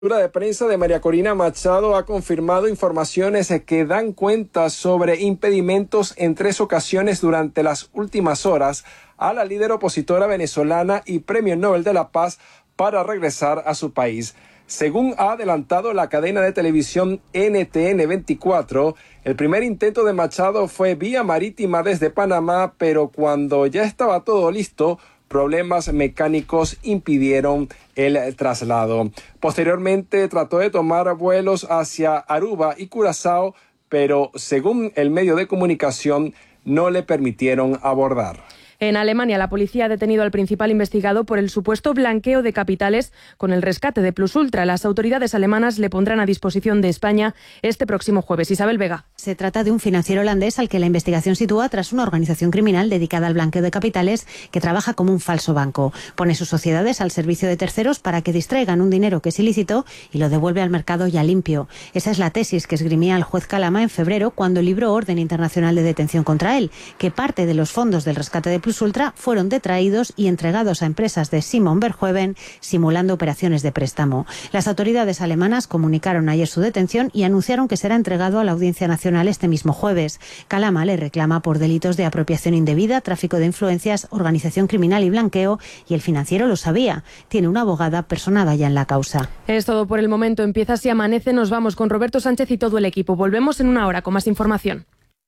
La de prensa de María Corina Machado ha confirmado informaciones que dan cuenta sobre impedimentos en 3 ocasiones durante las últimas horas a la líder opositora venezolana y Premio Nobel de la Paz para regresar a su país. Según ha adelantado la cadena de televisión NTN 24, el primer intento de Machado fue vía marítima desde Panamá, pero cuando ya estaba todo listo, problemas mecánicos impidieron el traslado. Posteriormente trató de tomar vuelos hacia Aruba y Curazao, pero según el medio de comunicación no le permitieron abordar. En Alemania, la policía ha detenido al principal investigado por el supuesto blanqueo de capitales con el rescate de Plus Ultra. Las autoridades alemanas le pondrán a disposición de España este próximo jueves. Isabel Vega. Se trata de un financiero holandés al que la investigación sitúa tras una organización criminal dedicada al blanqueo de capitales que trabaja como un falso banco. Pone sus sociedades al servicio de terceros para que distraigan un dinero que es ilícito y lo devuelve al mercado ya limpio. Esa es la tesis que esgrimía el juez Calama en febrero cuando libró orden internacional de detención contra él, que parte de los fondos del rescate de Plus Ultra fueron detraídos y entregados a empresas de Simon Verhoeven simulando operaciones de préstamo. Las autoridades alemanas comunicaron ayer su detención y anunciaron que será entregado a la Audiencia Nacional este mismo jueves. Calama le reclama por delitos de apropiación indebida, tráfico de influencias, organización criminal y blanqueo, y el financiero lo sabía. Tiene una abogada personada ya en la causa. Es todo por el momento. Empieza Si Amanece. Nos vamos con Roberto Sánchez y todo el equipo. Volvemos en una hora con más información.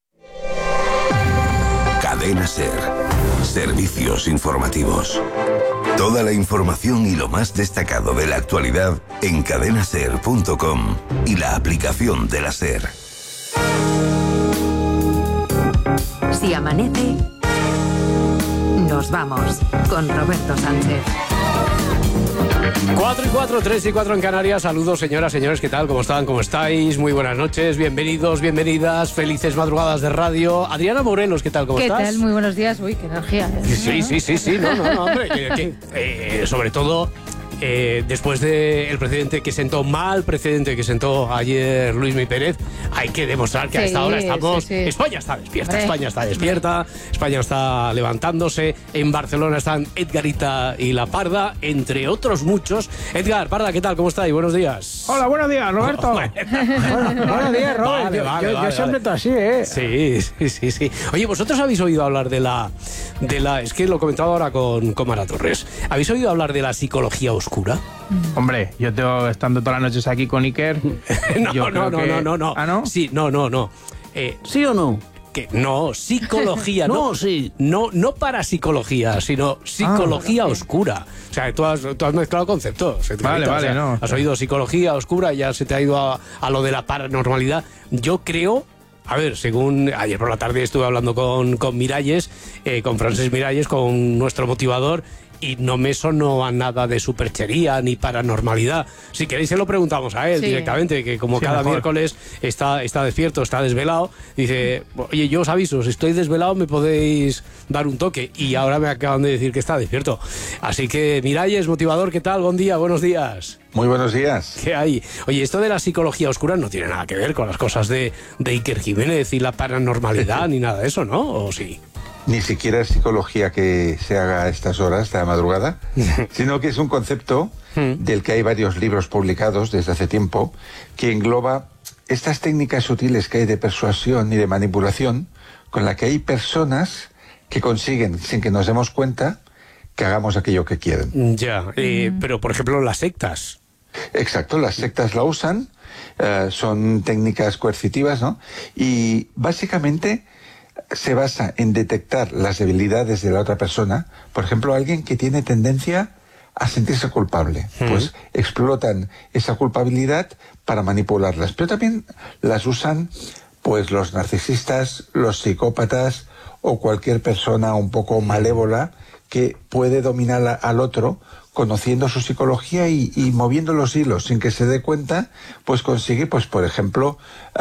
Cadena SER. Servicios informativos. Toda la información y lo más destacado de la actualidad en cadenaser.com y la aplicación de la SER. Si amanece, nos vamos con Roberto Sánchez. 4 y 4, 3 y 4 en Canarias. Saludos, señoras, señores, ¿qué tal? ¿Cómo están? ¿Cómo estáis? Muy buenas noches, bienvenidos, bienvenidas, felices madrugadas de radio. Adriana Morelos, ¿qué tal? ¿Cómo estás? ¿Qué tal? Muy buenos días. Uy, qué energía. Sí, no, hombre, sobre todo después del precedente que sentó ayer Luismi Pérez, hay que demostrar que a esta hora estamos... Sí. España está despierta, España está levantándose. En Barcelona están Edgarita y La Parda, entre otros muchos. Edgar, Parda, ¿qué tal? ¿Cómo estáis? Buenos días. Hola, buenos días, Roberto. Buenos días, Robert. Yo siempre estoy así, ¿eh? Sí. Oye, ¿vosotros habéis oído hablar de la... Es que lo comentaba ahora con Mara Torres. ¿Habéis oído hablar de la psicología oscura? Hombre, yo tengo estando todas las noches aquí con Iker. No. ¿Ah, no? Sí, no. ¿Sí o no? Que no, psicología, no. Sí. No psicología, sino psicología oscura. O sea, tú has mezclado conceptos. Vale, no. Has oído psicología oscura y ya se te ha ido a lo de la paranormalidad. Yo creo... A ver, según ayer por la tarde estuve hablando con Miralles, con Francesc Miralles, con nuestro motivador, y no me sonó a nada de superchería ni paranormalidad. Si queréis se lo preguntamos a él directamente, que como cada miércoles está despierto, está desvelado. Dice, oye, yo os aviso, si estoy desvelado me podéis dar un toque. Y ahora me acaban de decir que está despierto. Así que, Miralles, motivador, ¿qué tal? Buen día, buenos días. Muy buenos días. ¿Qué hay? Oye, esto de la psicología oscura no tiene nada que ver con las cosas de Iker Jiménez y la paranormalidad ni nada de eso, ¿no? ¿O sí? Ni siquiera es psicología que se haga a estas horas de la madrugada, sino que es un concepto del que hay varios libros publicados desde hace tiempo, que engloba estas técnicas sutiles que hay de persuasión y de manipulación, con la que hay personas que consiguen, sin que nos demos cuenta, que hagamos aquello que quieren. Ya, pero por ejemplo las sectas. Exacto, las sectas la usan, son técnicas coercitivas, ¿no? Y básicamente se basa en detectar las debilidades de la otra persona. Por ejemplo, alguien que tiene tendencia a sentirse culpable, pues explotan esa culpabilidad para manipularlas, pero también las usan pues los narcisistas, los psicópatas o cualquier persona un poco malévola que puede dominar al otro conociendo su psicología y moviendo los hilos sin que se dé cuenta, pues consigue, pues por ejemplo,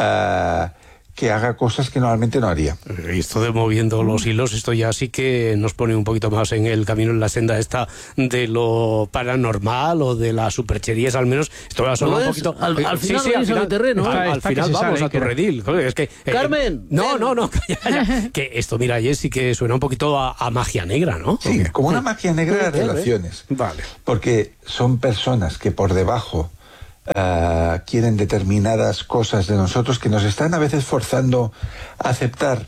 que haga cosas que normalmente no haría. Esto de moviendo los hilos, esto ya sí que nos pone un poquito más en el camino, en la senda esta de lo paranormal o de las supercherías, al menos. Esto va a sonar un poquito... Al final terreno. Al final vamos a tu redil. Es que, ¡Carmen! No, ya. Que esto, mira, sí que suena un poquito a magia negra, ¿no? Sí, como una magia negra de relaciones. Vale. Porque son personas que por debajo quieren determinadas cosas de nosotros, que nos están a veces forzando a aceptar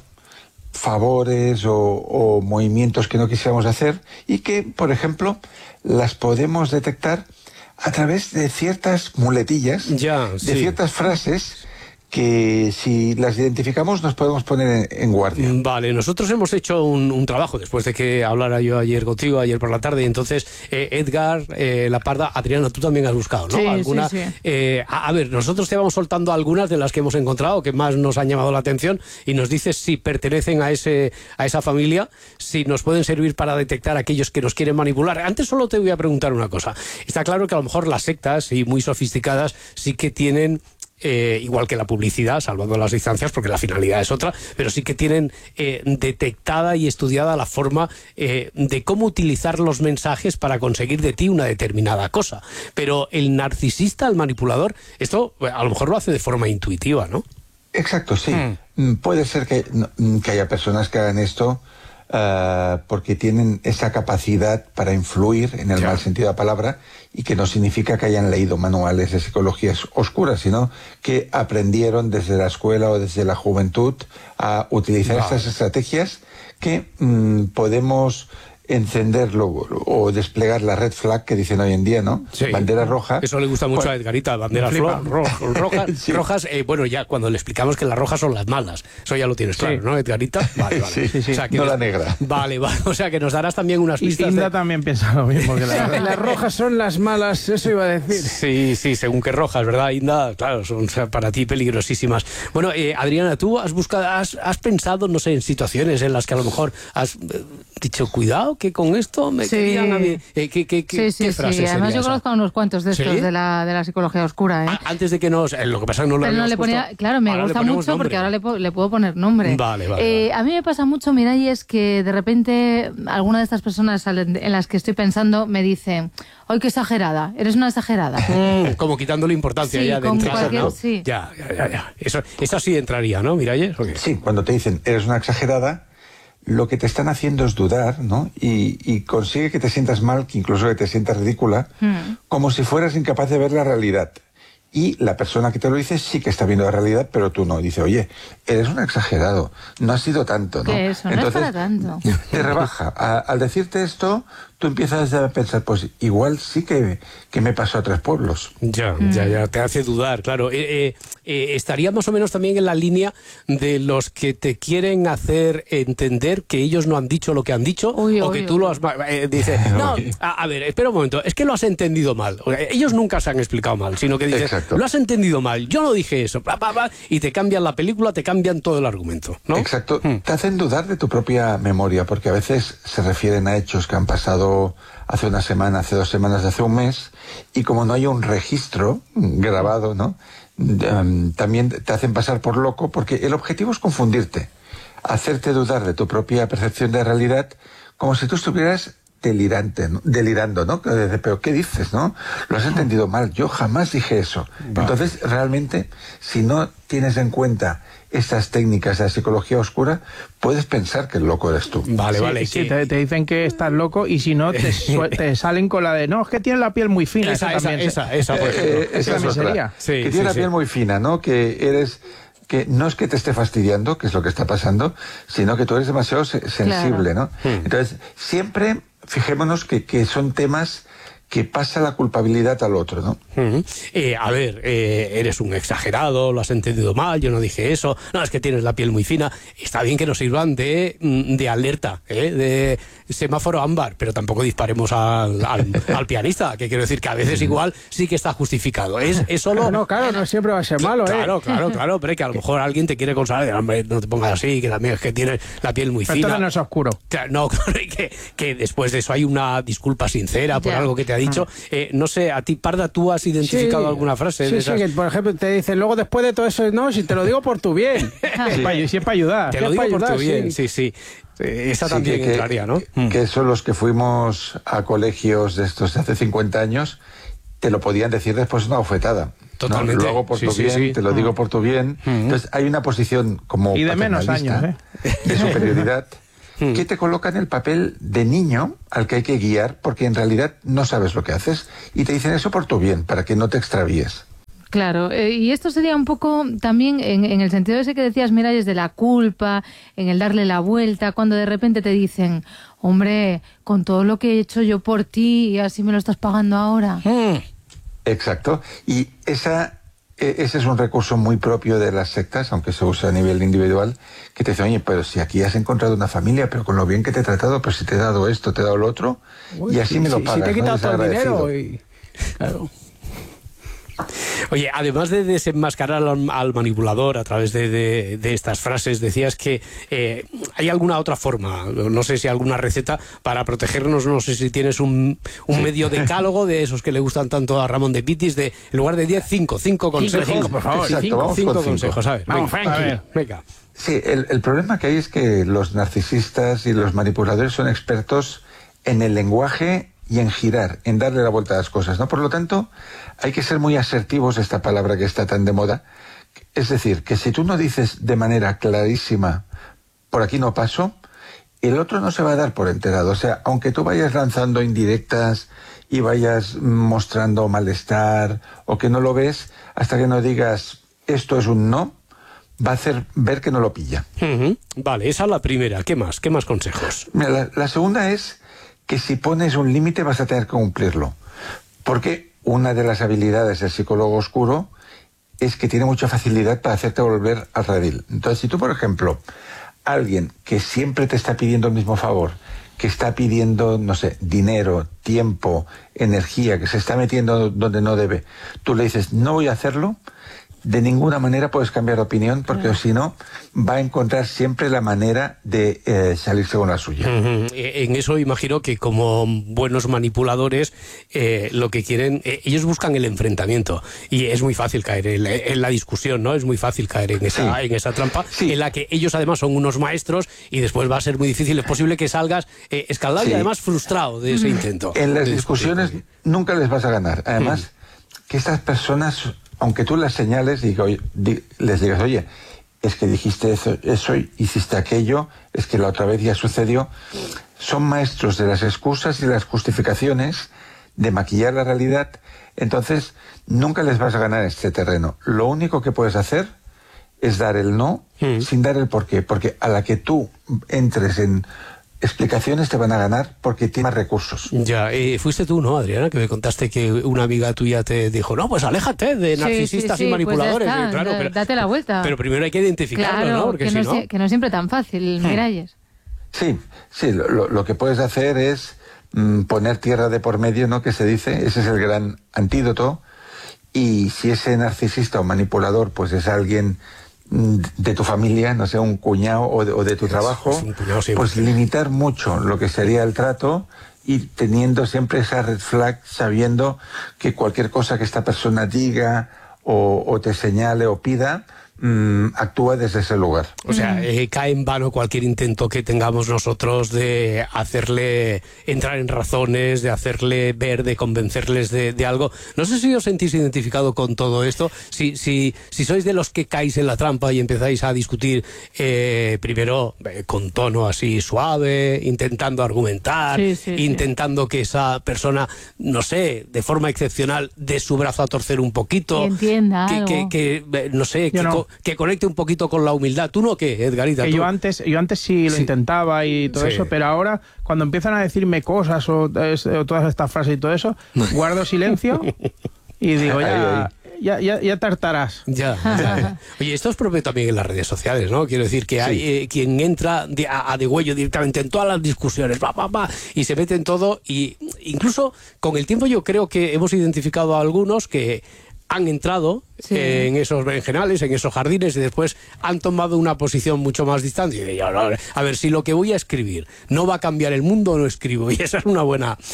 favores o movimientos que no quisiéramos hacer, y que, por ejemplo, las podemos detectar a través de ciertas muletillas, de ciertas frases que si las identificamos nos podemos poner en guardia. Vale, nosotros hemos hecho un trabajo después de que hablara yo ayer contigo, ayer por la tarde, y entonces Edgar, La Parda, Adriana, tú también has buscado, ¿no? Sí, ¿Alguna? sí. A ver, nosotros te vamos soltando algunas de las que hemos encontrado, que más nos han llamado la atención, y nos dices si pertenecen a esa familia, si nos pueden servir para detectar a aquellos que nos quieren manipular. Antes solo te voy a preguntar una cosa. Está claro que a lo mejor las sectas, y muy sofisticadas, sí que tienen... igual que la publicidad, salvando las distancias porque la finalidad es otra, pero sí que tienen detectada y estudiada la forma de cómo utilizar los mensajes para conseguir de ti una determinada cosa. Pero el narcisista, el manipulador, esto a lo mejor lo hace de forma intuitiva, ¿no? Exacto, sí. Puede ser que haya personas que hagan esto porque tienen esa capacidad para influir, en el mal sentido de la palabra, y que no significa que hayan leído manuales de psicología oscura, sino que aprendieron desde la escuela o desde la juventud a utilizar estas estrategias que podemos encenderlo o desplegar la red flag que dicen hoy en día, ¿no? Sí. Bandera roja. Eso le gusta mucho a Edgarita, banderas rojas. Sí. Rojas, bueno, ya cuando le explicamos que las rojas son las malas, eso ya lo tienes claro, ¿no, Edgarita? Vale. Sí. O sea, que no la negra. Vale, o sea que nos darás también unas pistas. Inda también piensa lo mismo, que las rojas son las malas, eso iba a decir. Sí, según qué rojas, ¿verdad, Inda? Claro, son para ti peligrosísimas. Bueno, Adriana, tú has pensado, no sé, en situaciones en las que a lo mejor has dicho, cuidado, que con esto me querían a mí. ¿Qué frases? Además yo conozco unos cuantos de estos de la psicología oscura, ¿eh? Antes de que nos... lo que pasa es que no lo habíamos puesto. Claro, me gusta mucho nombre. Porque ahora le puedo poner nombre. Vale. A mí me pasa mucho, Miralles, que de repente alguna de estas personas en las que estoy pensando me dice, ¡ay, qué exagerada! Eres una exagerada. Como quitándole importancia ya de entrada, ¿no? Sí. Ya. Eso sí entraría, ¿no, Miralles? Okay. Sí, cuando te dicen, eres una exagerada, lo que te están haciendo es dudar, ¿no? Y consigue que te sientas mal, que incluso que te sientas ridícula, como si fueras incapaz de ver la realidad. Y la persona que te lo dice sí que está viendo la realidad, pero tú no. Dice, oye, eres un exagerado, no ha sido tanto, ¿no? Que eso, no es para tanto. Te rebaja. Al decirte esto, tú empiezas a pensar, pues igual sí que me pasó a 3 pueblos. Ya, te hace dudar, claro. Estaría más o menos también en la línea de los que te quieren hacer entender que ellos no han dicho lo que han dicho, o que tú lo has... dice, no, a ver, espera un momento, es que lo has entendido mal. Ellos nunca se han explicado mal, sino que dices, lo has entendido mal, yo no dije eso, y te cambian la película, te cambian todo el argumento, ¿no? Exacto. Te hacen dudar de tu propia memoria, porque a veces se refieren a hechos que han pasado hace una semana, hace 2 semanas, hace un mes, y como no hay un registro grabado, ¿no? También te hacen pasar por loco, porque el objetivo es confundirte, hacerte dudar de tu propia percepción de realidad, como si tú estuvieras delirando, ¿no? Pero ¿qué dices, no? Lo has entendido mal, yo jamás dije eso. Entonces, realmente, si no tienes en cuenta estas técnicas de la psicología oscura, puedes pensar que el loco eres tú. Vale. Sí, te dicen que estás loco, y si no, te salen con la de, no, es que tiene la piel muy fina. Esa, por ejemplo. Esa es otra. Que tiene la piel muy fina, ¿no? Que no es que te esté fastidiando, que es lo que está pasando, sino que tú eres demasiado sensible, ¿no? Entonces, siempre fijémonos que son temas que pasa la culpabilidad al otro, ¿no? A ver, eres un exagerado, lo has entendido mal, yo no dije eso, no, es que tienes la piel muy fina. Está bien que nos sirvan de alerta, de semáforo ámbar, pero tampoco disparemos al pianista, que quiero decir que a veces igual sí que está justificado. Es solo... No, claro, no siempre va a ser malo, Claro, pero que a lo mejor alguien te quiere consolar, hombre, no te pongas así, que también es que tienes la piel muy fina. Pero no es oscuro. Claro, no, que después de eso hay una disculpa sincera por algo que te ha dicho. No sé, a ti, Parda, ¿tú has identificado alguna frase? Sí, que por ejemplo te dicen, luego después de todo eso, no, si te lo digo por tu bien. Si es para ayudar. Te lo digo por tu bien, sí. Esa también entraría, ¿no? Que son los que fuimos a colegios de estos de hace 50 años, te lo podían decir después de una bofetada. Totalmente. ¿No? Lo hago por tu bien, te lo digo por tu bien. Entonces hay una posición como y de menos años, de superioridad, que te coloca en el papel de niño al que hay que guiar porque en realidad no sabes lo que haces y te dicen eso por tu bien, para que no te extravíes. Claro, y esto sería un poco también en el sentido ese que decías, Miralles, de la culpa, en el darle la vuelta, cuando de repente te dicen, hombre, con todo lo que he hecho yo por ti y así me lo estás pagando ahora. Exacto, y ese es un recurso muy propio de las sectas, aunque se usa a nivel individual, que te dicen, oye, pero si aquí has encontrado una familia, pero con lo bien que te he tratado, pues si te he dado esto, te he dado lo otro, y así me lo pagas. Si te he quitado todo el dinero y... Claro. Oye, además de desenmascarar al manipulador a través de estas frases, decías que hay alguna otra forma, no sé si alguna receta para protegernos, no sé si tienes un medio decálogo de esos que le gustan tanto a Ramón de Pitis, de en lugar de 10, 5 consejos. 5, por favor. Exacto, 5 consejos, ¿sabes? Vamos, Frankie. Venga. Sí, el problema que hay es que los narcisistas y los manipuladores son expertos en el lenguaje y en girar, en darle la vuelta a las cosas, ¿no? Por lo tanto, hay que ser muy asertivos, esta palabra que está tan de moda. Es decir, que si tú no dices de manera clarísima, por aquí no paso, el otro no se va a dar por enterado. O sea, aunque tú vayas lanzando indirectas y vayas mostrando malestar o que no lo ves, hasta que no digas esto es un no, va a hacer ver que no lo pilla. Vale, esa es la primera. ¿Qué más? ¿Qué más consejos? Mira, la segunda es que si pones un límite vas a tener que cumplirlo. Porque una de las habilidades del psicólogo oscuro es que tiene mucha facilidad para hacerte volver al redil. Entonces, si tú, por ejemplo, alguien que siempre te está pidiendo el mismo favor, que está pidiendo, no sé, dinero, tiempo, energía, que se está metiendo donde no debe, tú le dices, no voy a hacerlo, de ninguna manera puedes cambiar de opinión, porque si no, va a encontrar siempre la manera de salirse con la suya. En eso imagino que como buenos manipuladores lo que quieren, ellos buscan el enfrentamiento y es muy fácil caer en la discusión, ¿no? Es muy fácil caer en esa trampa en la que ellos además son unos maestros y después va a ser muy difícil, es posible que salgas escaldado y además frustrado de ese intento. En las discusiones nunca les vas a ganar. Además, que estas personas, aunque tú las señales y les digas, oye, es que dijiste eso y hiciste aquello, es que la otra vez ya sucedió, son maestros de las excusas y las justificaciones, de maquillar la realidad, entonces nunca les vas a ganar este terreno. Lo único que puedes hacer es dar el no sin dar el por qué, porque a la que tú entres en explicaciones te van a ganar porque tiene más recursos. Ya, fuiste tú, ¿no, Adriana? Que me contaste que una amiga tuya te dijo, no, pues aléjate de narcisistas y manipuladores. Pues claro, pero, date la vuelta. Pero primero hay que identificarlo, claro, ¿no? Porque que no es siempre tan fácil, Miralles. Sí, lo que puedes hacer es poner tierra de por medio, ¿no? Que se dice, ese es el gran antídoto. Y si ese narcisista o manipulador, pues es alguien de tu familia, no sé, un cuñado o de tu trabajo, pues limitar mucho lo que sería el trato y teniendo siempre esa red flag, sabiendo que cualquier cosa que esta persona diga o te señale o pida, actúa desde ese lugar. O sea, cae en vano cualquier intento que tengamos nosotros de hacerle entrar en razones, de hacerle ver, de convencerles de algo. No sé si os sentís identificado con todo esto, si sois de los que caéis en la trampa y empezáis a discutir primero con tono así suave, intentando argumentar, intentando que esa persona, no sé, de forma excepcional, dé su brazo a torcer un poquito, que entienda que no sé, que conecte un poquito con la humildad. ¿Tú no qué, Edgarita? Que yo antes sí lo intentaba y todo eso, pero ahora cuando empiezan a decirme cosas o todas estas frases y todo eso, guardo silencio y digo, ya tartarás. Ya. Oye, esto es propio también en las redes sociales, ¿no? Quiero decir que hay quien entra a degüello directamente en todas las discusiones, y se mete en todo, y incluso con el tiempo yo creo que hemos identificado a algunos que han entrado en esos berenjenales, en esos jardines, y después han tomado una posición mucho más distante. Y yo, a ver, si lo que voy a escribir no va a cambiar el mundo, no escribo. Y esa es una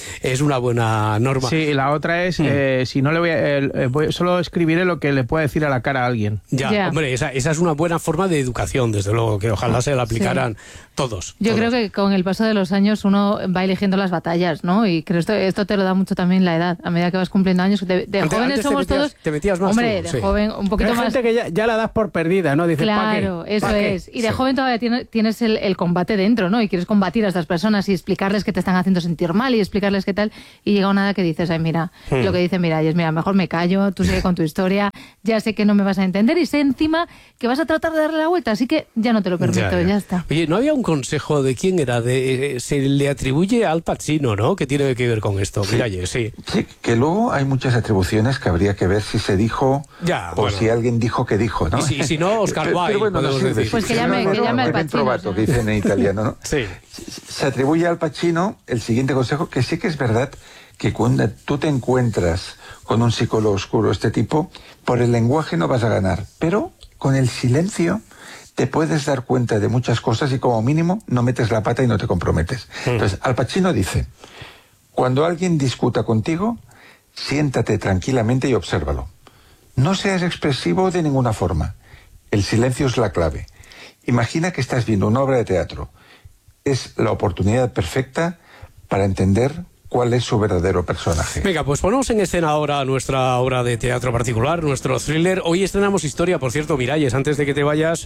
buena norma. Sí, la otra es, si no le solo escribiré lo que le pueda decir a la cara a alguien. Ya. Hombre, esa es una buena forma de educación, desde luego, que ojalá se la aplicaran todos. Yo creo que con el paso de los años uno va eligiendo las batallas, ¿no? Y creo esto te lo da mucho también la edad. A medida que vas cumpliendo años, de jóvenes somos todos... ¿Te metías más? Hombre, joven, un poquito hay más... gente que ya la das por perdida, ¿no? Dices, Claro, eso es. Y de joven todavía tienes el combate dentro, ¿no? Y quieres combatir a estas personas y explicarles que te están haciendo sentir mal y explicarles qué tal. Y llega una edad que dices, ay, mira, lo que dice Miralles, mira, mejor me callo, tú sigue con tu historia, ya sé que no me vas a entender y sé encima que vas a tratar de darle la vuelta, así que ya no te lo permito, ya está. Oye, ¿no había un consejo de quién era? Se le atribuye a Al Pacino, ¿no? Que tiene que ver con esto. Sí. Miralles, sí. Sí, que luego hay muchas atribuciones que habría que ver si se dijo si alguien dijo que dijo, ¿no? Y si no, Oscar Wilde, podemos decir. Pues que llame al Pacino. Trovato, que dicen en italiano, ¿no? Sí. Se atribuye al Pacino el siguiente consejo, que sí que es verdad que cuando tú te encuentras con un psicólogo oscuro este tipo, por el lenguaje no vas a ganar, pero con el silencio te puedes dar cuenta de muchas cosas y como mínimo no metes la pata y no te comprometes. Entonces, Al Pacino dice, cuando alguien discuta contigo, siéntate tranquilamente y obsérvalo. No seas expresivo de ninguna forma. El silencio es la clave. Imagina que estás viendo una obra de teatro. Es la oportunidad perfecta para entender cuál es su verdadero personaje. Venga, pues ponemos en escena ahora nuestra obra de teatro particular, nuestro thriller. Hoy estrenamos historia, por cierto, Miralles, antes de que te vayas,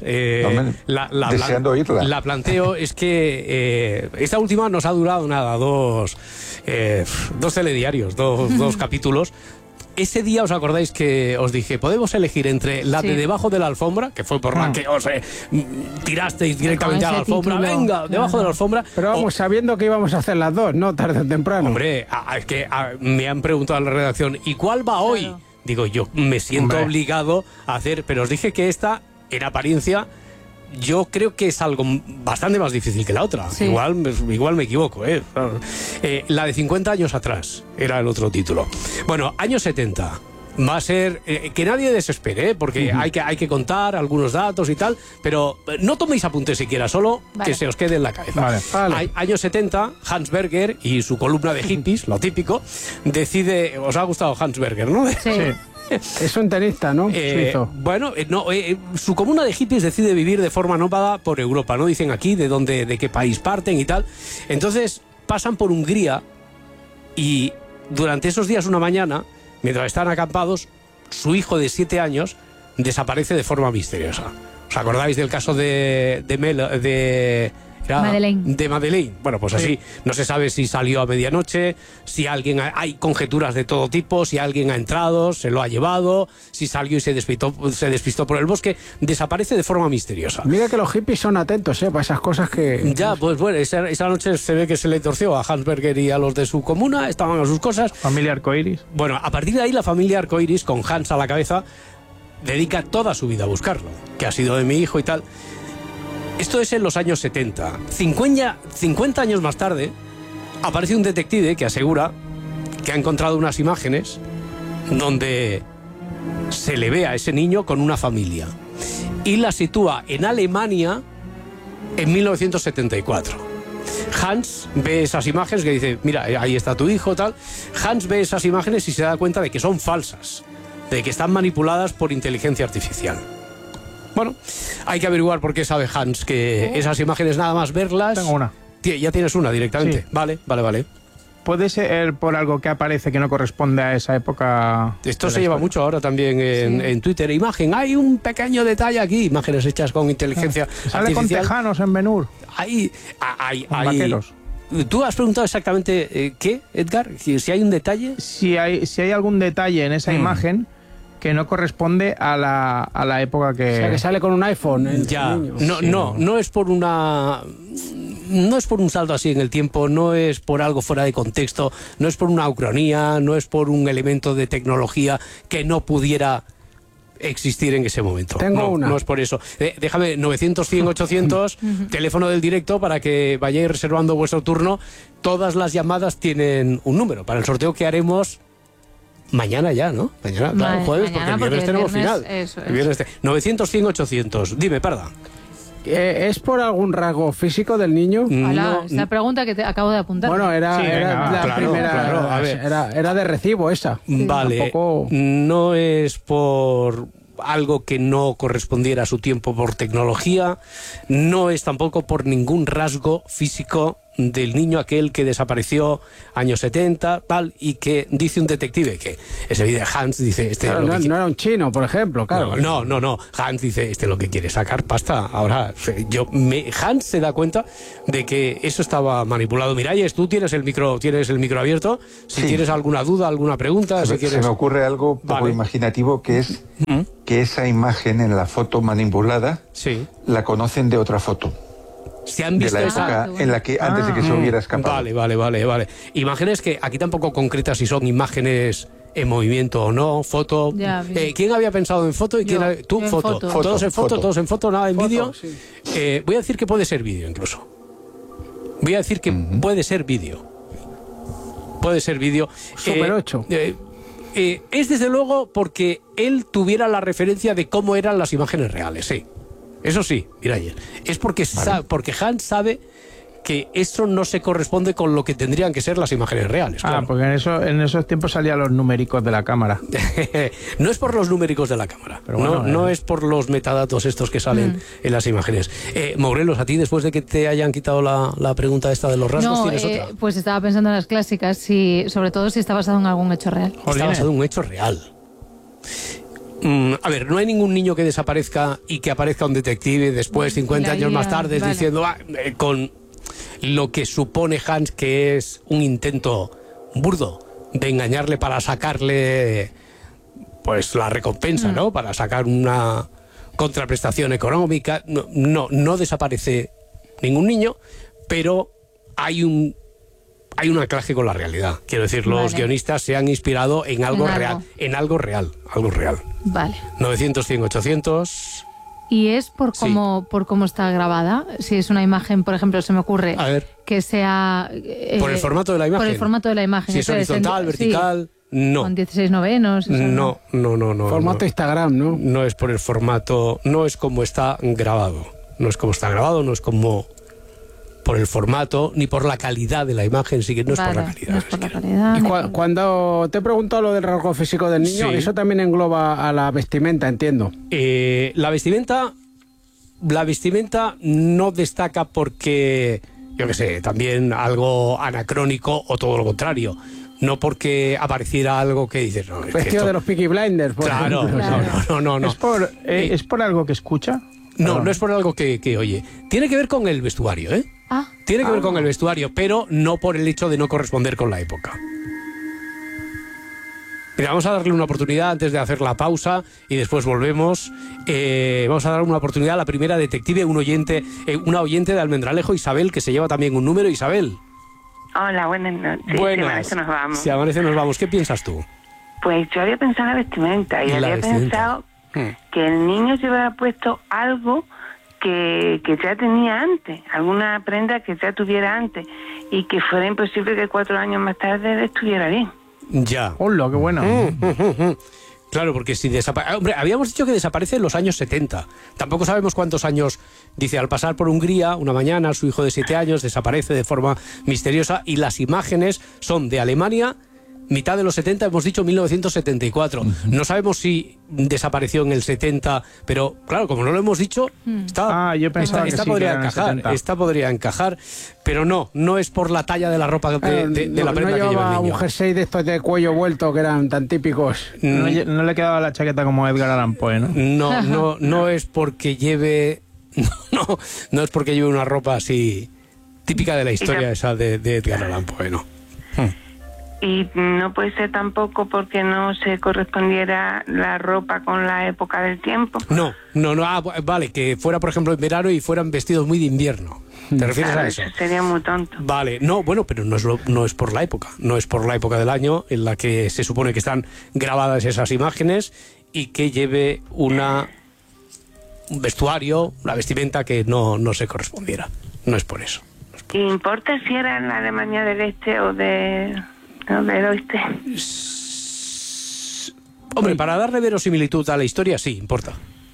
deseando oírla. La planteo, es que esta última nos ha durado dos telediarios, dos capítulos. Ese día os acordáis que os dije, podemos elegir entre la de Debajo de la alfombra, que fue por la que os tirasteis directamente a la alfombra, venga, debajo de la alfombra. Pero vamos, sabiendo que íbamos a hacer las dos, ¿no? Tarde o temprano. Hombre, es que me han preguntado en la redacción, ¿y cuál va hoy? Digo, yo me siento obligado a hacer, pero os dije que esta, en apariencia, yo creo que es algo bastante más difícil que la otra. Sí. Igual me equivoco, la de 50 años atrás era el otro título. Bueno, años 70. Va a ser... que nadie desespere, porque hay que contar algunos datos y tal, pero no toméis apuntes siquiera, solo que se os quede en la cabeza. Vale. Años 70, Hans Berger y su columna de hippies, lo típico, decide... ¿Os ha gustado Hans Berger, no? Sí. Es un tenista, ¿no? Suizo. Bueno, su comuna de hippies decide vivir de forma nómada por Europa, ¿no? Dicen aquí de qué país parten y tal. Entonces pasan por Hungría y durante esos días, una mañana, mientras están acampados, su hijo de 7 años desaparece de forma misteriosa. ¿Os acordáis del caso de Madeleine? Bueno, pues así, no se sabe si salió a medianoche, si alguien hay conjeturas de todo tipo, si alguien ha entrado, se lo ha llevado, si salió y se despistó por el bosque, desaparece de forma misteriosa. Mira que los hippies son atentos, para esas cosas que... Ya, pues bueno, esa noche se ve que se le torció a Hans Berger y a los de su comuna, estaban a sus cosas. Familia Arcoiris. Bueno, a partir de ahí la familia Arcoiris, con Hans a la cabeza, dedica toda su vida a buscarlo, que ha sido de mi hijo y tal. Esto es en los años 70. 50 años más tarde, aparece un detective que asegura que ha encontrado unas imágenes donde se le ve a ese niño con una familia. Y la sitúa en Alemania en 1974. Hans ve esas imágenes que dice, mira, ahí está tu hijo, tal. Hans ve esas imágenes y se da cuenta de que son falsas, de que están manipuladas por inteligencia artificial. Bueno, hay que averiguar por qué sabe Hans que esas imágenes, nada más verlas... Tengo una. Ya tienes una directamente. Sí. Vale. ¿Puede ser por algo que aparece que no corresponde a esa época? Esto se lleva mucho ahora también en Twitter. Hay un pequeño detalle aquí. Imágenes hechas con inteligencia artificial. Sale con tejanos en Ben-Hur. Hay vaqueros. ¿Tú has preguntado exactamente qué, Edgar? Si hay un detalle. Si hay algún detalle en esa imagen que no corresponde a la época que... O sea, que sale con un iPhone. Ya, no es por una... No es por un salto así en el tiempo, no es por algo fuera de contexto, no es por una ucronía, no es por un elemento de tecnología que no pudiera existir en ese momento. No es por eso. Déjame, 900-100-800, teléfono del directo para que vayáis reservando vuestro turno. Todas las llamadas tienen un número para el sorteo que haremos... Mañana ya, ¿no? Mañana, jueves, porque el viernes tenemos final. Eso es. El viernes 900-100-800. Dime, Parda. ¿Es por algún rasgo físico del niño? Esa pregunta que te acabo de apuntar. Bueno, era la primera. Claro, a ver. Era de recibo esa. Vale. Tampoco... No es por algo que no correspondiera a su tiempo por tecnología. No es tampoco por ningún rasgo físico del niño aquel que desapareció años 70, tal, y que dice un detective que ese vídeo de Hans dice... Claro, no era un chino, por ejemplo, claro. No. Hans dice, lo que quiere es sacar pasta. Ahora, Hans se da cuenta de que eso estaba manipulado. Miralles, tú tienes el micro abierto. Si tienes alguna duda, alguna pregunta... Se me ocurre algo poco imaginativo, que es que esa imagen en la foto manipulada la conocen de otra foto. Se han visto de la época en la que antes de que se hubiera escapado. Vale. Imágenes que aquí tampoco concretas si son imágenes en movimiento o no, foto. ¿Quién había pensado en foto? ¿Y tú? Foto. Todos en foto, nada en vídeo. Sí. Voy a decir que puede ser vídeo incluso. Puede ser vídeo. Puede ser vídeo. Super 8. Es desde luego porque él tuviera la referencia de cómo eran las imágenes reales, sí. Eso sí, Miralles. Es porque Hans sabe que eso no se corresponde con lo que tendrían que ser las imágenes reales. Claro. Porque en esos tiempos salían los numéricos de la cámara. No es por los numéricos de la cámara. Pero bueno, no es por los metadatos estos que salen en las imágenes. Morelos, a ti, después de que te hayan quitado la pregunta esta de los rasgos, ¿tienes otra? Pues estaba pensando en las clásicas, sobre todo si está basado en algún hecho real. Está basado en un hecho real. A ver, no hay ningún niño que desaparezca y que aparezca un detective después, 50 años más tarde, diciendo con lo que supone Hans que es un intento burdo de engañarle para sacarle pues la recompensa, ¿no? Para sacar una contraprestación económica. No desaparece ningún niño, pero hay un anclaje con la realidad. Quiero decir, los guionistas se han inspirado en algo real. Vale. 900, 100, 800... ¿Y es por cómo está grabada? Si es una imagen, por ejemplo, se me ocurre que sea... por el formato de la imagen. Por el formato de la imagen. Si es horizontal, vertical... No. Con 16 novenos. No. Formato Instagram, ¿no? No es por el formato, no es como está grabado. No es como por el formato, ni por la calidad de la imagen, sí que no es por la calidad. No es por la calidad. Y cuando te he preguntado lo del rasgo físico del niño, eso también engloba a la vestimenta, entiendo. La vestimenta no destaca porque, yo qué sé, también algo anacrónico o todo lo contrario. No porque apareciera algo que dices... No, vestido de los Peaky Blinders, por ejemplo. No. ¿Es por algo que escucha? No es por algo que oye. Tiene que ver con el vestuario, ¿eh? Tiene que ver con el vestuario, pero no por el hecho de no corresponder con la época. Mira, vamos a darle una oportunidad antes de hacer la pausa y después volvemos. Vamos a dar una oportunidad a la primera detective, una oyente de Almendralejo, Isabel, que se lleva también un número. Isabel. Hola, buenas noches. Buenas. Si amanece nos vamos. Si amanece nos vamos. ¿Qué piensas tú? Pues yo había pensado en la vestimenta y había pensado que el niño se hubiera puesto algo que ya tenía antes, alguna prenda que ya tuviera antes y que fuera imposible que 4 años más tarde estuviera bien. Ya. ¡Hola, qué bueno! Claro, porque si desaparece... Hombre, habíamos dicho que desaparece en los años 70. Tampoco sabemos cuántos años. Dice, al pasar por Hungría, una mañana, su hijo de 7 años desaparece de forma misteriosa y las imágenes son de Alemania, mitad de los 70, hemos dicho 1974. No sabemos si desapareció en el 70, pero claro, como no lo hemos dicho, esta podría encajar, pero no es por la talla de la ropa de la prenda que lleva el niño. Un jersey de estos de cuello vuelto que eran tan típicos. No le quedaba la chaqueta como Edgar Allan Poe, ¿no? No es porque lleve no es porque lleve una ropa así típica de la historia esa de Edgar Allan Poe, ¿no? Y no puede ser tampoco porque no se correspondiera la ropa con la época del tiempo. No. Vale, que fuera, por ejemplo, en verano y fueran vestidos muy de invierno. ¿Te refieres a eso? Sería muy tonto. Vale, pero no es por la época. No es por la época del año en la que se supone que están grabadas esas imágenes y que lleve un vestuario, una vestimenta que no se correspondiera. No es por eso. ¿Importa si era en la Alemania del Este o del Oeste? Hombre, para darle verosimilitud a la historia, sí, importa.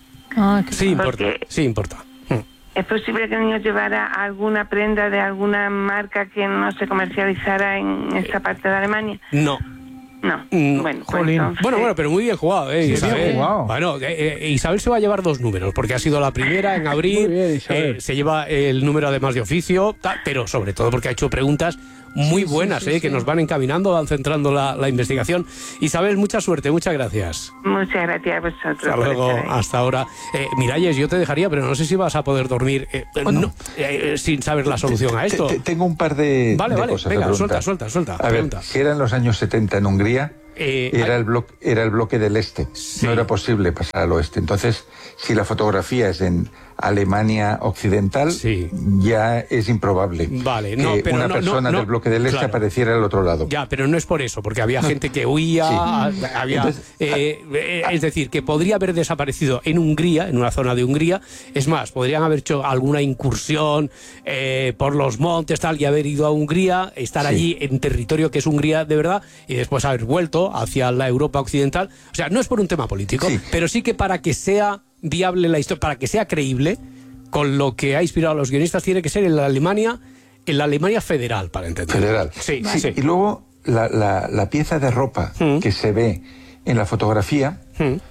Sí importa. ¿Es posible que el niño llevara alguna prenda de alguna marca que no se comercializara en esta parte de Alemania? No. No, bueno, bueno, pero muy bien jugado, Isabel. Bien jugado. Bueno, Isabel se va a llevar 2 números, porque ha sido la primera en abrir, bien, se lleva el número además de oficio, pero sobre todo porque ha hecho preguntas muy buenas, que nos van encaminando, van centrando la investigación. Isabel, mucha suerte, muchas gracias. Muchas gracias a vosotros. Hasta luego, hasta ahora. Miralles, yo te dejaría, pero no sé si vas a poder dormir sin saber la solución a esto. Tengo un par de cosas. Venga, suelta. A ver, si era en los años 70 en Hungría, era el bloque del este. Sí. No era posible pasar al oeste. Entonces, si la fotografía es en Alemania Occidental, ya es improbable que una persona del bloque del este apareciera al otro lado. Ya, pero no es por eso, porque había gente que huía, es decir, que podría haber desaparecido en Hungría, en una zona de Hungría. Es más, podrían haber hecho alguna incursión por los montes, tal, y haber ido a Hungría, estar allí en territorio que es Hungría de verdad, y después haber vuelto hacia la Europa occidental. O sea, no es por un tema político, pero sí que para que sea viable la historia, para que sea creíble, con lo que ha inspirado a los guionistas, tiene que ser en la Alemania federal, para entender. Federal. Sí. Y luego la pieza de ropa que se ve en la fotografía,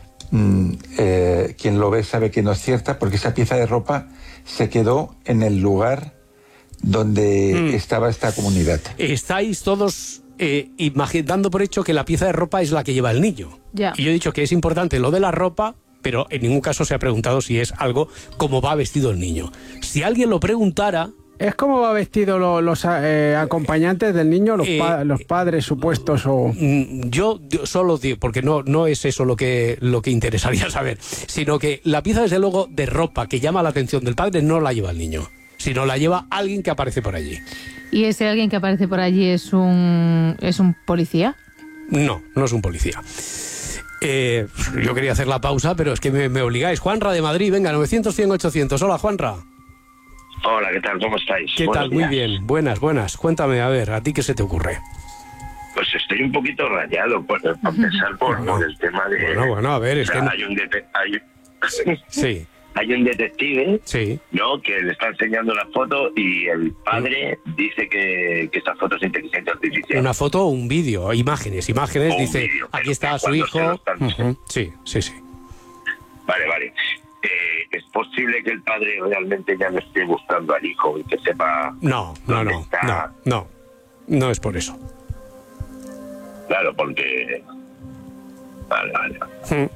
quien lo ve sabe que no es cierta, porque esa pieza de ropa se quedó en el lugar donde estaba esta comunidad. Estáis todos dando por hecho que la pieza de ropa es la que lleva el niño. Ya. Y yo he dicho que es importante lo de la ropa, pero en ningún caso se ha preguntado si es algo como va vestido el niño. Si alguien lo preguntara... ¿Es como va vestido los acompañantes del niño, los padres supuestos? Yo solo digo, porque no es eso lo que interesaría saber, sino que la pieza, desde luego, de ropa que llama la atención del padre no la lleva el niño, sino la lleva alguien que aparece por allí. ¿Y ese alguien que aparece por allí es un policía? No es un policía. Yo quería hacer la pausa, pero es que me obligáis. Juanra de Madrid, venga, 900-100-800. Hola, Juanra. Hola, ¿qué tal? ¿Cómo estáis? ¿Qué tal? Muy bien. Buenas. Cuéntame, a ver, ¿a ti qué se te ocurre? Pues estoy un poquito rayado, para empezar por el tema de... Bueno, a ver, es que... Sí. Hay un detective, ¿no?, que le está enseñando una foto y el padre dice que esta foto es inteligencia artificial. Una foto o un vídeo, imágenes, dice, vídeo, aquí está su hijo. Sí. Vale. ¿Es posible que el padre realmente ya no esté buscando al hijo y que sepa... No es por eso. Claro, porque... Vale.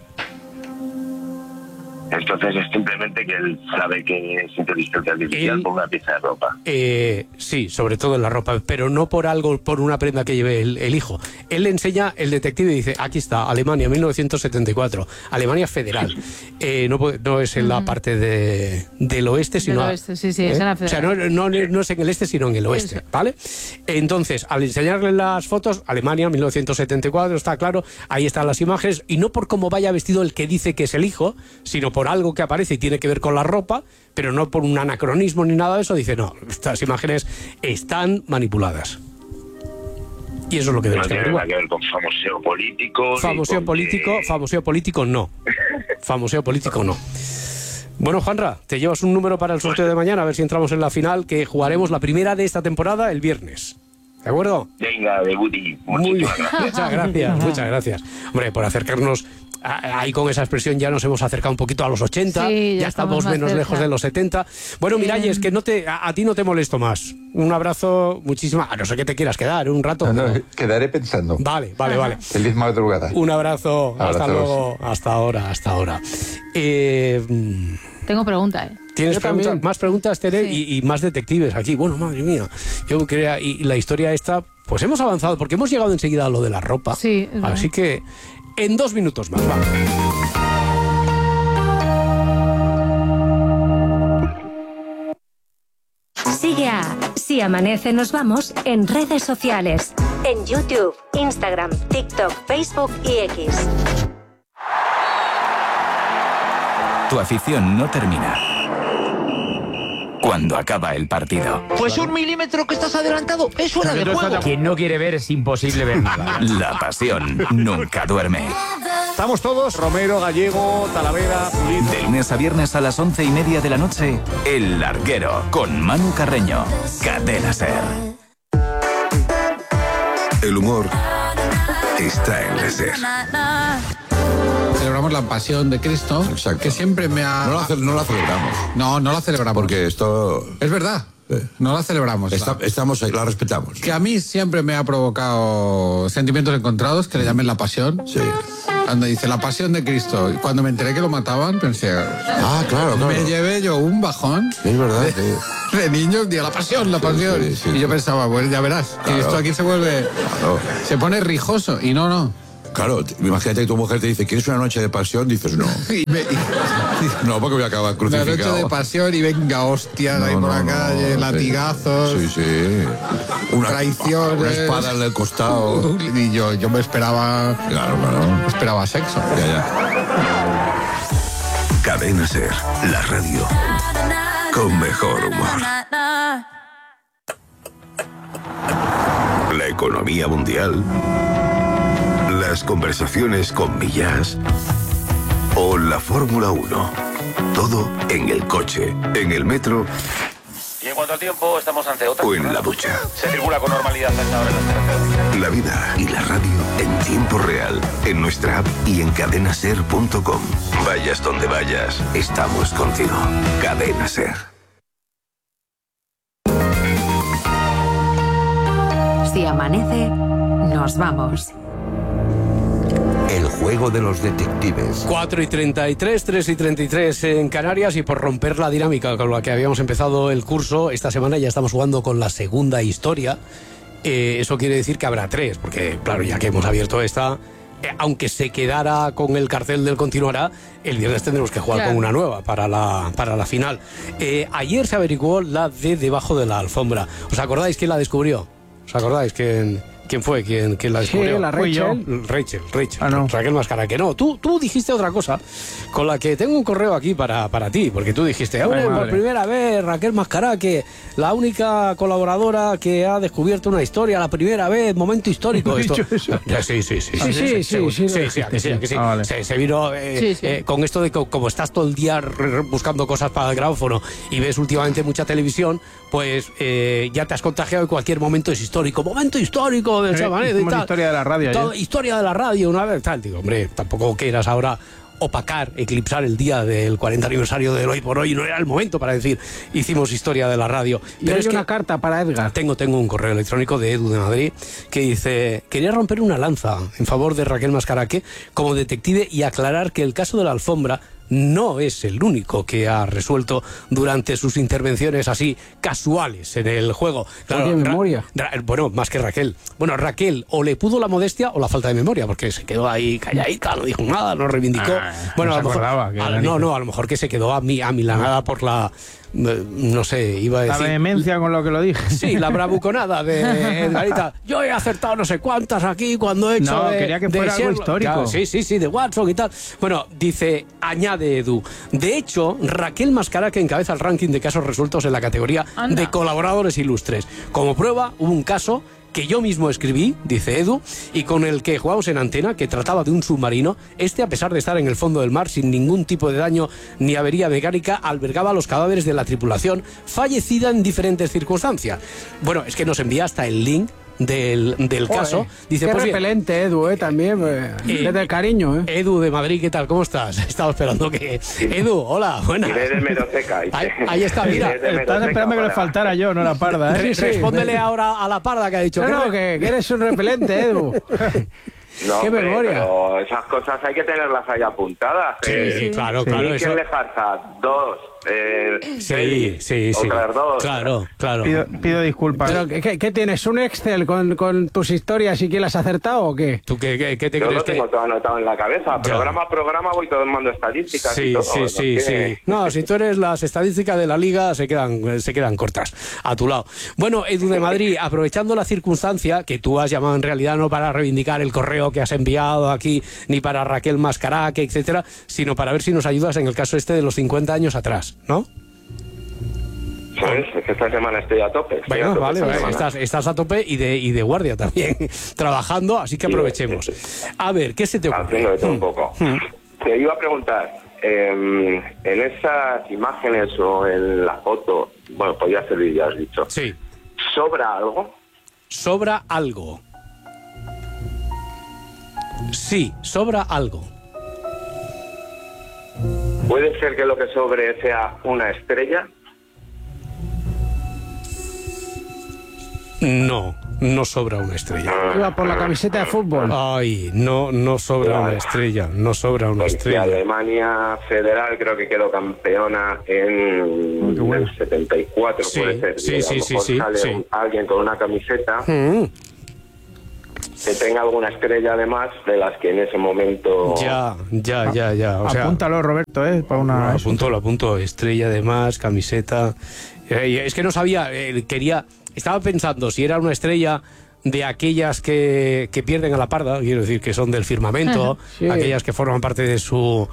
Entonces es simplemente que él sabe que es inteligencia artificial por una pieza de ropa. Sí, sobre todo en la ropa, pero no por una prenda que lleve el hijo. Él le enseña, el detective dice, aquí está, Alemania, 1974, Alemania federal. No es en la parte del oeste, sino... Del oeste, sí, es en la federal. O sea, no es en el este, sino en el oeste, ¿vale? Entonces, al enseñarle las fotos, Alemania, 1974, está claro, ahí están las imágenes, y no por cómo vaya vestido el que dice que es el hijo, sino por algo que aparece y tiene que ver con la ropa, pero no por un anacronismo ni nada de eso. Dice, no, estas imágenes están manipuladas. Y eso es lo que debemos tener. No tiene nada que ver con famoseo político. Famoseo político no. Famoseo político no. Bueno, Juanra, te llevas un número para el sorteo de mañana, a ver si entramos en la final, que jugaremos la primera de esta temporada el viernes. ¿De acuerdo? Venga, de Woody. Muy bien. Muchas gracias. Hombre, por acercarnos... Ahí con esa expresión ya nos hemos acercado un poquito a los 80, ya estamos menos lejos de los 70. Bueno, Miralles, que a ti no te molesto más. Un abrazo, muchísimas... A no ser que te quieras quedar un rato. No, quedaré pensando. Vale. Feliz madrugada. Un abrazo. Hasta luego. Hasta ahora. Tengo pregunta, ¿Tienes más preguntas, Tere? Y más detectives aquí. Bueno, madre mía. Yo quería... Y la historia esta... Pues hemos avanzado, porque hemos llegado enseguida a lo de la ropa. Sí, es así que... En 2 minutos más, va. Sigue a Si Amanece Nos Vamos en redes sociales. En YouTube, Instagram, TikTok, Facebook y X. Tu afición no termina cuando acaba el partido. Pues 1 milímetro que estás adelantado es fuera de juego. Quien no quiere ver es imposible ver nada. La pasión nunca duerme. Estamos todos, Romero, Gallego, Talavera, Pulido. De lunes a viernes a las 11:30 de la noche, El Larguero, con Manu Carreño. Cadena SER. El humor está en la SER. Celebramos la pasión de Cristo, que siempre me ha... No la celebramos. No la celebramos. Porque esto... Es verdad. No la celebramos. Estamos ahí, la respetamos. Que a mí siempre me ha provocado sentimientos encontrados, que le llamen la pasión. Sí. Cuando dice la pasión de Cristo, y cuando me enteré que lo mataban, pensé... claro. Me llevé yo un bajón. Sí, es verdad. De niños, la pasión. Sí. Y yo pensaba, bueno, ya verás, que esto aquí se vuelve... Claro. Se pone rijoso, y no. Claro, imagínate que tu mujer te dice, ¿quieres una noche de pasión? Dices, no. No, porque voy a acabar crucificado. Una noche de pasión y venga, hostias, ahí por la calle, latigazos. Sí. Traiciones. Una espada en el costado. Y yo me esperaba... Claro. Esperaba sexo. Ya. Cadena SER, la radio con mejor humor. La economía mundial, las conversaciones con Millás o la Fórmula 1. Todo en el coche, en el metro. Y en cuanto al tiempo, estamos ante otra. O en la ducha. Se circula con normalidad a esta hora en las carreteras. La vida y la radio en tiempo real, en nuestra app y en cadenaser.com. Vayas donde vayas, estamos contigo. Cadena SER. Si amanece, nos vamos. El juego de los detectives. 4:33, 3:33 en Canarias, y por romper la dinámica con la que habíamos empezado el curso, esta semana ya estamos jugando con la segunda historia. Eso quiere decir que habrá 3, porque claro, ya que hemos abierto esta, aunque se quedara con el cartel del continuará, el viernes tendremos que jugar con una nueva para la final. Ayer se averiguó la de debajo de la alfombra. ¿Os acordáis quién la descubrió? ¿Os acordáis quién fue? ¿Quién la descubrió? Sí, la Rachel. Rachel. No. Raquel Mascaraque. No, tú dijiste otra cosa con la que tengo un correo aquí para ti, porque tú dijiste, por primera vez Raquel Mascaraque, la única colaboradora que ha descubierto una historia, la primera vez, momento histórico. Esto. Sí. Se vino con esto de que como estás todo el día buscando cosas para el grabófono y ves últimamente mucha televisión, pues ya te has contagiado y cualquier momento es histórico. Momento histórico del Chamanés y tal. Historia de la radio. Historia de la radio, una vez tal. Digo, hombre, tampoco quieras ahora opacar, eclipsar el día del 40 aniversario del Hoy por Hoy. No era el momento para decir, hicimos historia de la radio. Pero hay una carta para Edgar. Tengo un correo electrónico de Edu de Madrid que dice: quería romper una lanza en favor de Raquel Mascaraque como detective y aclarar que el caso de la alfombra no es el único que ha resuelto durante sus intervenciones así casuales en el juego. Claro, ¿tiene memoria? Bueno, más que Raquel. Bueno, Raquel o le pudo la modestia o la falta de memoria, porque se quedó ahí calladita, no dijo nada, no reivindicó. Bueno, no a lo mejor, a lo mejor que se quedó amilanada por la... No sé, iba a decir... La vehemencia con lo que lo dije. Sí, la bravuconada de Edgarita. Yo he acertado no sé cuántas aquí cuando he hecho... No, quería que fuera algo histórico. Claro, sí, de Watson y tal. Bueno, dice, añade Edu. De hecho, Raquel Mascaraque encabeza el ranking de casos resueltos en la categoría de colaboradores ilustres. Como prueba, hubo un caso que yo mismo escribí, dice Edu, y con el que jugamos en antena, que trataba de un submarino. A pesar de estar en el fondo del mar sin ningún tipo de daño ni avería mecánica, albergaba los cadáveres de la tripulación fallecida en diferentes circunstancias. Bueno, es que nos envía hasta el link del caso. Dice, qué pues repelente, Edu, también. Desde el cariño, Edu de Madrid, ¿qué tal? ¿Cómo estás? Estaba esperando que... Edu, hola, buenas. Iré de Meroteca. Ahí está, mira. Estás esperando que le faltara yo, no la parda. Respóndele ahora a la parda que ha dicho. No, que eres un repelente, Edu. No, qué memoria. Pero esas cosas hay que tenerlas ahí apuntadas. Sí, claro. ¿Y quién le falta? 2. Sí. Otras 2. Claro. Pido disculpas. ¿Pero qué tienes? ¿Un Excel con tus historias y quién las has acertado o qué? ¿Tú qué te Yo crees lo tengo todo anotado en la cabeza. Programa a programa voy tomando estadísticas. Sí. No, si tú eres las estadísticas de la liga, se quedan cortas a tu lado. Bueno, Edu de Madrid, aprovechando la circunstancia que tú has llamado en realidad no para reivindicar el correo que has enviado aquí, ni para Raquel Mascaraque, etcétera, sino para ver si nos ayudas en el caso de los 50 años atrás, ¿no? ¿Sabes? Es que esta semana estoy a tope. Bueno, vale. Estás a tope y de guardia también, trabajando, así que aprovechemos. A ver, ¿qué se te ocurre? Haciendo de todo un poco. Te iba a preguntar, en esas imágenes o en la foto, bueno, podría ser, ya has dicho. Sí. ¿Sobra algo? Sobra algo. Sí, sobra algo. ¿Puede ser que lo que sobre sea una estrella? No, no sobra una estrella. Iba por la camiseta de fútbol. Ay, no sobra una estrella, no sobra una estrella. Alemania Federal creo que quedó campeona en el 74, Sí, puede ser. sí, Y a sí, lo sí, mejor sí, sale sí. alguien con una camiseta que tenga alguna estrella además de las que en ese momento... Ya. O sea, apúntalo, Roberto, para una... Lo apunto. Estrella de más, camiseta... es que no sabía, estaba pensando si era una estrella de aquellas que pierden a la parda, quiero decir, que son del firmamento, sí. Aquellas que forman parte de su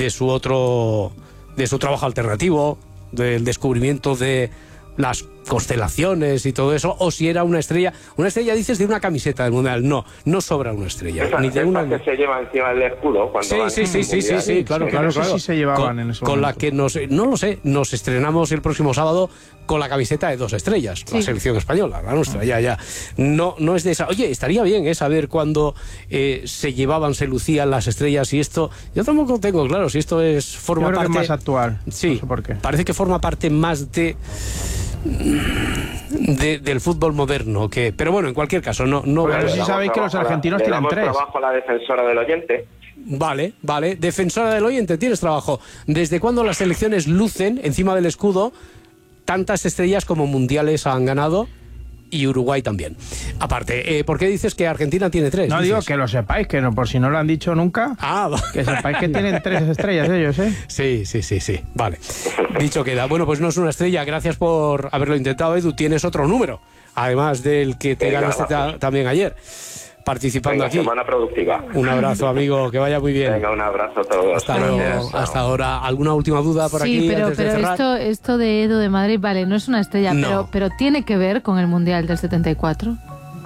trabajo alternativo, del descubrimiento de las constelaciones y todo eso, o si era una estrella dices de una camiseta del mundial. No sobra una estrella. Esa, ni de una que se lleva encima del escudo cuando van sí, al claro. No sé si se llevaban en ese con la momento. que no lo sé, nos estrenamos el próximo sábado con la camiseta de 2 estrellas, la selección española, la nuestra, ya. No es de esa. Oye, estaría bien saber cuándo se lucían las estrellas y esto. Yo tampoco tengo claro si esto forma parte. Que es más actual. Sí, no sé por qué. Parece que forma parte más del fútbol moderno, pero bueno, en cualquier caso, no. Pero si sabéis que los argentinos tienen 3. trabajo a la defensora del oyente. Vale. Defensora del oyente, tienes trabajo. ¿Desde cuándo las selecciones lucen encima del escudo tantas estrellas como mundiales han ganado? Y Uruguay también. Aparte, ¿por qué dices que Argentina tiene 3? No, digo que lo sepáis, que no, por si no lo han dicho nunca. Que sepáis que tienen 3 estrellas ellos, ¿eh? Sí. Vale. Dicho queda. Bueno, pues no es una estrella. Gracias por haberlo intentado, Edu. Tienes otro número, además del que te ganaste también ayer, participando aquí. Semana productiva. Un abrazo, amigo, que vaya muy bien. Venga, un abrazo a todos. Hasta luego. Hasta ahora. ¿Alguna última duda por aquí? Sí, pero antes de cerrar? esto de Edu de Madrid, vale, no es una estrella, No. pero tiene que ver con el Mundial del 74.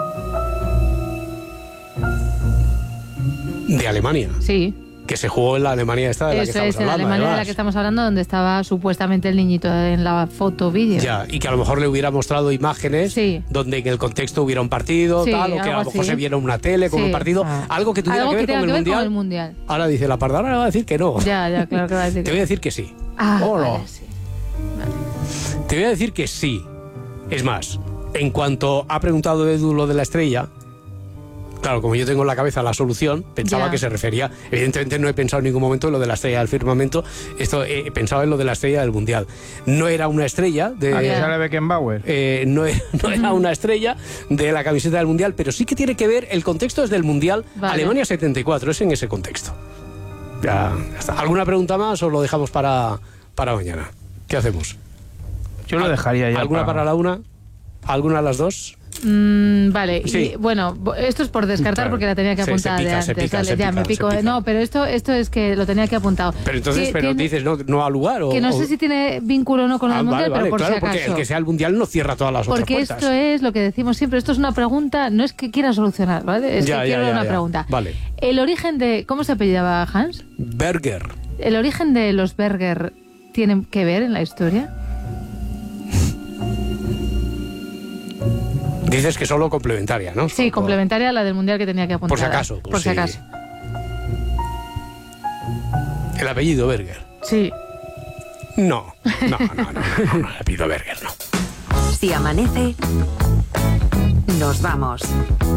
De Alemania. Sí. Que se jugó en la Alemania esta de la que Eso estamos es, en la hablando. Alemania de la además. que estamos hablando, donde estaba supuestamente el niñito en la foto vídeo. Ya, y que a lo mejor le hubiera mostrado imágenes donde en el contexto hubiera un partido, Sí, tal, o que a algo lo mejor así. se viera una tele con Sí. un partido, algo que tuviera Algo que ver tenga con el que ver mundial. con el Mundial. Ahora dice la parda, ahora va a decir que no. Ya, claro que va a decir Te que voy a decir que sí. vale, sí. Te voy a decir que sí. Es más, en cuanto ha preguntado Edu lo de la estrella, claro, como yo tengo en la cabeza la solución, pensaba Ya. que se refería. Evidentemente no he pensado en ningún momento en lo de la estrella del firmamento. He pensado en lo de la estrella del mundial. No era una estrella de. ¿A que sale Beckenbauer? No era una estrella de la camiseta del mundial, pero sí que tiene que ver. El contexto es del mundial. Vale. Alemania 74, es en ese contexto. Ya está. ¿Alguna pregunta más o lo dejamos para mañana? ¿Qué hacemos? Yo lo dejaría ya. ¿Alguna para la una? ¿Alguna a las 2? Vale, Sí. y bueno, esto es por descartar Claro. porque la tenía que Se apuntar pica, de se antes. pica, Vale, se ya pica, me pico. se pica. No, pero esto es que lo tenía que apuntado. Pero entonces, Que tiene- dices, no al lugar. que no sé si tiene vínculo o no con el mundial, pero por claro, si acaso. porque el que sea el mundial no cierra todas las Porque otras puertas. esto es lo que decimos siempre, esto es una pregunta, no es que quiera solucionar, ¿vale? Es que quiero una pregunta. Vale. El origen de, ¿cómo se apellidaba Hans? Berger. ¿El origen de los Berger tiene que ver en la historia? Dices que solo complementaria, ¿no? Sí, complementaria a la del mundial que tenía que apuntar. Por si acaso. pues Por si sí. acaso. El apellido Berger. Sí. No, el apellido Berger no. Si amanece, nos vamos.